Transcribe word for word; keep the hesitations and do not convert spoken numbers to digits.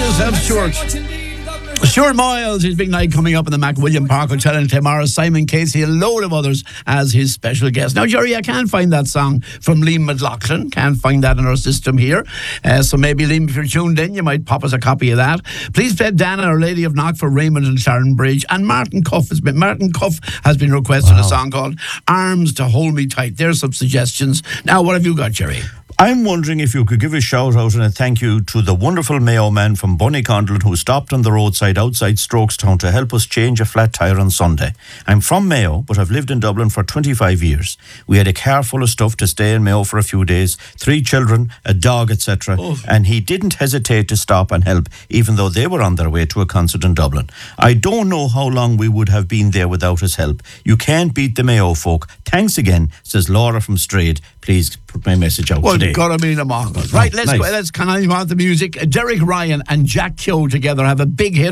yourself, Stuart. Stuart Miles, his big night coming up in the McWilliam Park Hotel in tomorrow. Simon Casey, a load of others as his special guest. Now, Jerry, I can't find that song from Liam McLaughlin. Can't find that in our system here. Uh, so maybe, Liam, if you're tuned in, you might pop us a copy of that. Please play Dana, Our Lady of Knock for Raymond and Sharon Bridge. And Martin Cuff has been Martin Cuff has been requested wow. a song called Arms to Hold Me Tight. There's some suggestions. Now, what have you got, Jerry? I'm wondering if you could give a shout out and a thank you to the wonderful Mayo man from Bunnycondle who stopped on the roadside outside Strokestown to help us change a flat tyre on Sunday. I'm from Mayo, but I've lived in Dublin for twenty-five years. We had a car full of stuff to stay in Mayo for a few days, three children, a dog, et cetera. Oh. And he didn't hesitate to stop and help, even though they were on their way to a concert in Dublin. I don't know how long we would have been there without his help. You can't beat the Mayo folk. Thanks again, says Laura from Strayed. Please put my message out well, today. Well, gotta mean a mongoose. Right, let's nice. go. Let's can I want the music. Derek Ryan and Jack Keogh together have a big hit.